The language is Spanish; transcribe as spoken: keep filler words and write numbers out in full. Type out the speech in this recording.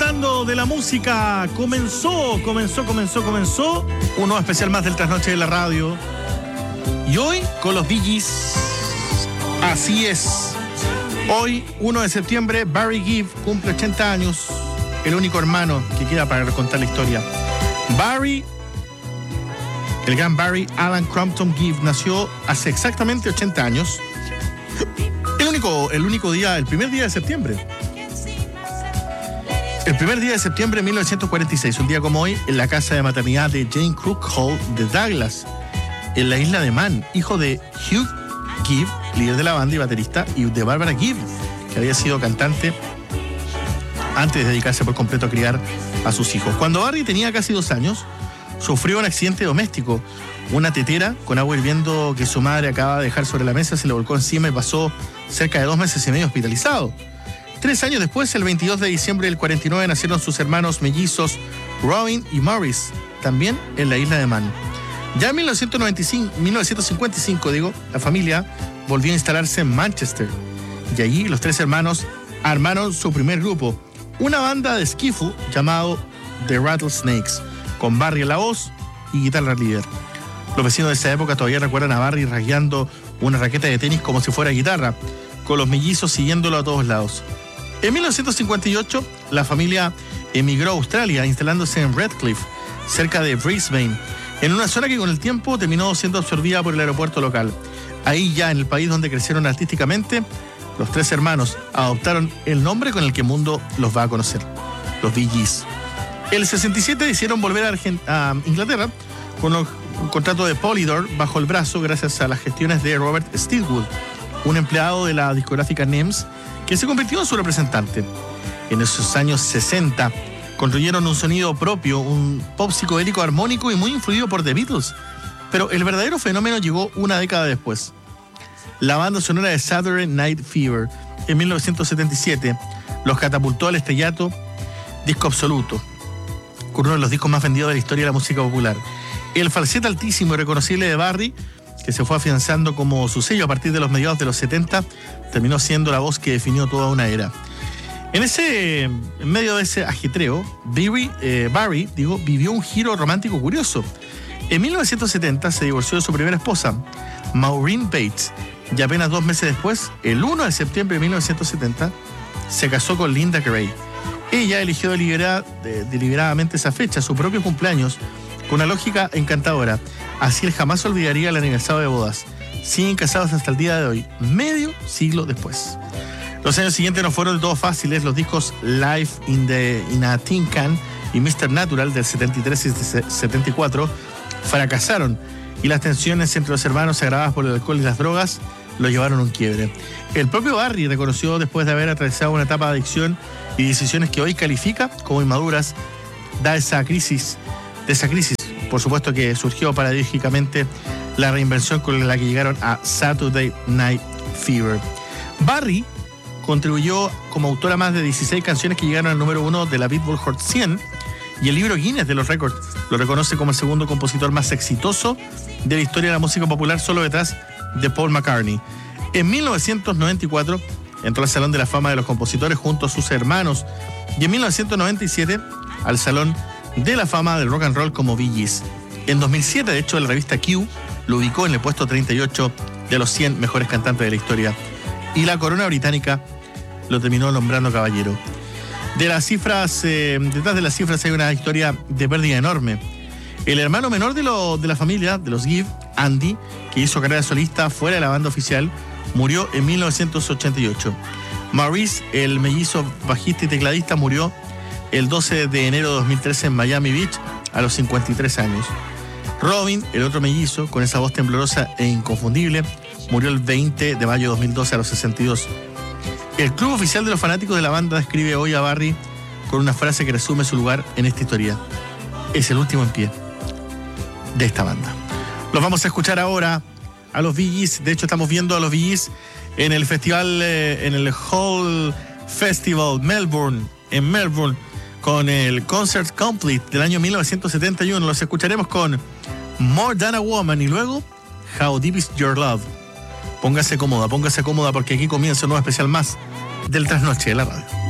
Disfrutando de la música, comenzó, comenzó, comenzó, comenzó un nuevo especial más del Trasnoche de la Radio. Y hoy con los Bee Gees. Así es. Hoy, primero de septiembre, Barry Gibb cumple ochenta años. El único hermano que queda para contar la historia. Barry, el gran Barry Alan Crampton Gibb, nació hace exactamente ochenta años. El único, el único día, el primer día de septiembre. El primer día de septiembre de mil novecientos cuarenta y seis, un día como hoy, en la casa de maternidad de Jane Crook Hall de Douglas, en la isla de Man, hijo de Hugh Gibb, líder de la banda y baterista, y de Barbara Gibb, que había sido cantante antes de dedicarse por completo a criar a sus hijos. Cuando Barry tenía casi dos años, sufrió un accidente doméstico. Una tetera con agua hirviendo que su madre acaba de dejar sobre la mesa se le volcó encima y pasó cerca de dos meses y medio hospitalizado. Tres años después, el veintidós de diciembre del cuarenta y nueve, nacieron sus hermanos mellizos Robin y Maurice, también en la isla de Man. Ya en mil novecientos noventa y cinco, mil novecientos cincuenta y cinco, digo, la familia volvió a instalarse en Manchester. Y allí los tres hermanos armaron su primer grupo, una banda de skiffle llamado The Rattlesnakes, con Barry en la voz y guitarra líder. Los vecinos de esa época todavía recuerdan a Barry rasgueando una raqueta de tenis como si fuera guitarra, con los mellizos siguiéndolo a todos lados. En mil novecientos cincuenta y ocho, la familia emigró a Australia, instalándose en Redcliffe, cerca de Brisbane, en una zona que con el tiempo terminó siendo absorbida por el aeropuerto local. Ahí ya, en el país donde crecieron artísticamente, los tres hermanos adoptaron el nombre con el que el mundo los va a conocer, los Bee Gees. En el sesenta y siete decidieron volver a, Argent- a Inglaterra con un contrato de Polydor bajo el brazo gracias a las gestiones de Robert Stilwood, un empleado de la discográfica N E M S, que se convirtió en su representante. En esos años sesenta construyeron un sonido propio, un pop psicodélico armónico y muy influido por The Beatles. Pero el verdadero fenómeno llegó una década después. La banda sonora de Saturday Night Fever, en mil novecientos setenta y siete, los catapultó al estrellato, disco absoluto, con uno de los discos más vendidos de la historia de la música popular. El falsete altísimo y reconocible de Barry, que se fue afianzando como su sello a partir de los mediados de los setenta, terminó siendo la voz que definió toda una era. En ese, en medio de ese ajetreo, Barry, eh, Barry digo, vivió un giro romántico curioso. En mil novecientos setenta se divorció de su primera esposa, Maureen Bates, y apenas dos meses después, el primero de septiembre de mil novecientos setenta, se casó con Linda Gray. Ella eligió deliberada, de, deliberadamente esa fecha, su propio cumpleaños, con una lógica encantadora. Así él jamás olvidaría el aniversario de bodas. Siguen casados hasta el día de hoy, medio siglo después. Los años siguientes no fueron de todo fáciles. Los discos Life in, the, in a Tin Can y mister Natural del setenta y tres y setenta y cuatro fracasaron, y las tensiones entre los hermanos, agravadas por el alcohol y las drogas, lo llevaron a un quiebre. El propio Barry reconoció, después de haber atravesado una etapa de adicción y decisiones que hoy califica como inmaduras, da esa crisis, de esa crisis, por supuesto, que surgió paradójicamente la reinvención con la que llegaron a Saturday Night Fever. Barry contribuyó como autor a más de dieciséis canciones que llegaron al número uno de la Billboard Hot cien, y el libro Guinness de los récords lo reconoce como el segundo compositor más exitoso de la historia de la música popular, solo detrás de Paul McCartney. En mil novecientos noventa y cuatro entró al Salón de la Fama de los Compositores junto a sus hermanos, y en mil novecientos noventa y siete al Salón de la Fama del Rock and Roll como Bee Gees. En dos mil siete, de hecho, la revista Q lo ubicó en el puesto treinta y ocho de los cien mejores cantantes de la historia, y la corona británica lo terminó nombrando caballero. De las cifras, eh, detrás de las cifras hay una historia de pérdida enorme. El hermano menor de, lo, de la familia, de los Gibb, Andy, que hizo carrera solista fuera de la banda oficial, murió en mil novecientos ochenta y ocho. Maurice, el mellizo bajista y tecladista, murió el doce de enero de dos mil trece en Miami Beach a los cincuenta y tres años. Robin, el otro mellizo, con esa voz temblorosa e inconfundible, murió el veinte de mayo de dos mil doce a los sesenta y dos. El club oficial de los fanáticos de la banda describe hoy a Barry con una frase que resume su lugar en esta historia: es el último en pie de esta banda. Los vamos a escuchar ahora a los Bee Gees. De hecho, estamos viendo a los Bee Gees en el festival, eh, en el Hall Festival Melbourne, en Melbourne, con el Concert Complete del año mil novecientos setenta y uno. Los escucharemos con More Than a Woman y luego How Deep Is Your Love. Póngase cómoda, póngase cómoda, porque aquí comienza un nuevo especial más del Trasnoche de la Radio.